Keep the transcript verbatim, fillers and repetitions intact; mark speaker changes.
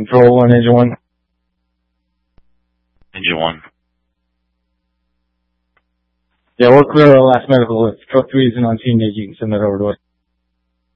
Speaker 1: Control one, Engine one.
Speaker 2: Engine one.
Speaker 1: Yeah, we're clear our last medical. If truck three isn't on scene yet, you can send that over to us.